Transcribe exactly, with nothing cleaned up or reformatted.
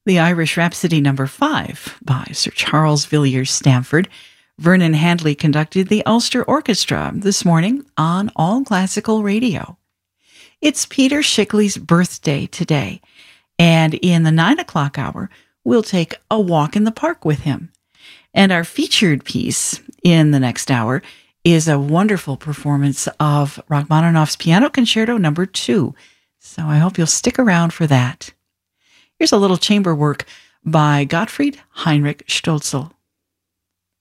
The Irish Rhapsody Number five by Sir Charles Villiers Stanford. Vernon Handley conducted the Ulster Orchestra this morning on All Classical Radio. It's Peter Shickley's birthday today, and in the nine o'clock hour, we'll take a walk in the park with him. And our featured piece in the next hour is a wonderful performance of Rachmaninoff's Piano Concerto Number two. So I hope you'll stick around for that. Here's a little chamber work by Gottfried Heinrich Stölzl.